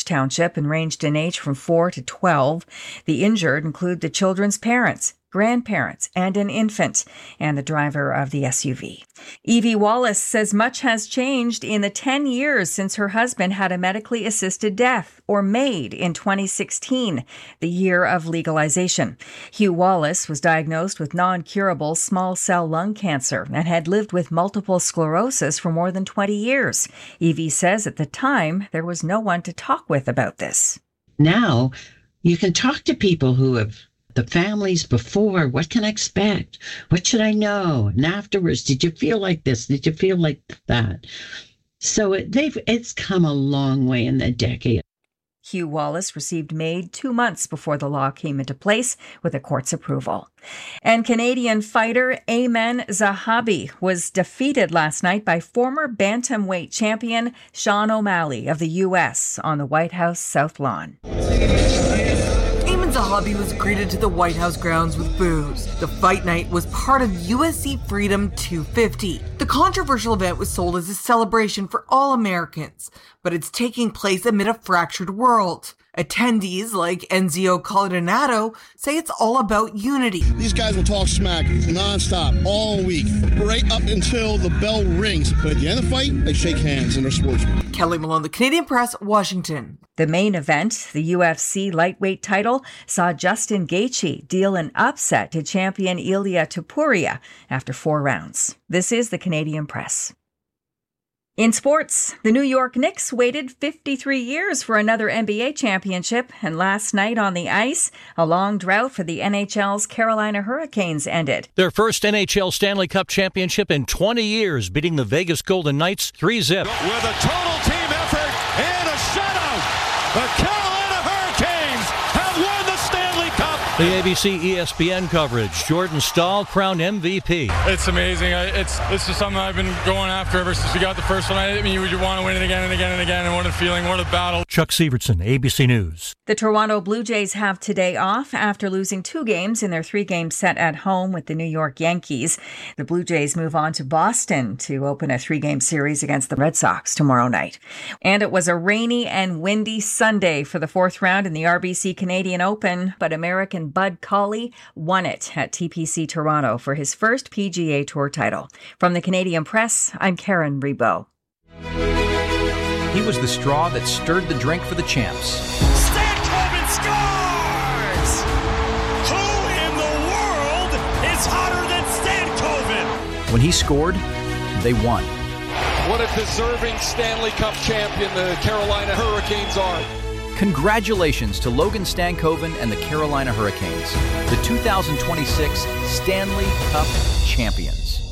Ridge Township and ranged in age from 4 to 12. The injured include the children's parents, grandparents, and an infant, and the driver of the SUV. Evie Wallace says much has changed in the 10 years since her husband had a medically assisted death, or MAID, in 2016, the year of legalization. Hugh Wallace was diagnosed with non-curable small cell lung cancer and had lived with multiple sclerosis for more than 20 years. Evie says at the time there was no one to talk with about this. Now you can talk to people who have the families before. What can I expect? What should I know? And afterwards, did you feel like this? Did you feel like that? So it's come a long way in that decade. Hugh Wallace received MAID 2 months before the law came into place with a court's approval. And Canadian fighter Ayman Zahabi was defeated last night by former bantamweight champion Sean O'Malley of the U.S. on the White House South Lawn. Zahabi was greeted to the White House grounds with boos. The fight night was part of USC Freedom 250. The controversial event was sold as a celebration for all Americans, but it's taking place amid a fractured world. Attendees like Enzio Coldonado say it's all about unity. These guys will talk smack nonstop all week, right up until the bell rings. But at the end of the fight, they shake hands and they're sportsmen. Kelly Malone, The Canadian Press, Washington. The main event, the UFC lightweight title, saw Justin Gaethje deal an upset to champion Ilia Topuria after 4 rounds. This is The Canadian Press. In sports, the New York Knicks waited 53 years for another NBA championship, and last night on the ice, a long drought for the NHL's Carolina Hurricanes ended. Their first NHL Stanley Cup championship in 20 years, beating the Vegas Golden Knights 3-0. With a total team effort and a shutout, the Carolina Hurricanes have won the Stanley Cup. The ABC ESPN coverage, Jordan Stahl crowned MVP. It's amazing. It's just something I've been going after ever since we got the first one. I mean, you would want to win it again and again and again, and what a feeling, what a battle. Chuck Severson, ABC News. The Toronto Blue Jays have today off after losing 2 games in their 3-game set at home with the New York Yankees. The Blue Jays move on to Boston to open a 3-game series against the Red Sox tomorrow night. And it was a rainy and windy Sunday for the 4th round in the RBC Canadian Open, but American Bud Cauley won it at TPC Toronto for his first PGA Tour title. From the Canadian Press, I'm Karen Rebo. He was the straw that stirred the drink for the champs. Stan Corbin scores! Who in the world is hotter than Stan Corbin? When he scored, they won. What a deserving Stanley Cup champion the Carolina Hurricanes are. Congratulations to Logan Stankoven and the Carolina Hurricanes, the 2026 Stanley Cup champions.